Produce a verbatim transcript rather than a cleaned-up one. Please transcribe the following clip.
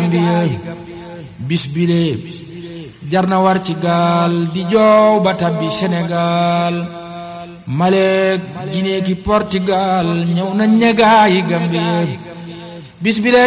Gambie bis bile jar na war ci gaal di joow ba tabbi Sénégal Malek Guinée ki Portugal ñëw nañ ne gaayi Gambie bis bile